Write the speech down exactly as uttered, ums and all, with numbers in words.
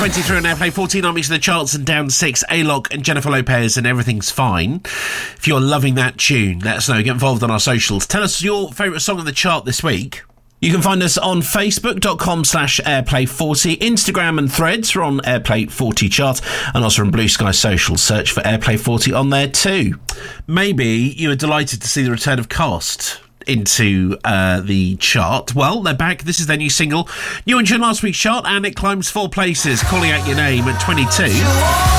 twenty-three on Airplay, fourteen on each of the charts and down six, A-Lock and Jennifer Lopez and Everything's Fine. If you're loving that tune, let us know. Get involved on our socials. Tell us your favourite song on the chart this week. You can find us on facebook.com slash airplay40, Instagram and Threads. We're on Airplay forty chart, and also on Blue Sky Social. Search for Airplay forty on there too. Maybe you were delighted to see the return of Cost into uh, the chart. Well, they're back. This is their new single. New entry in last week's chart, and it climbs four places, Calling Out Your Name at twenty-two.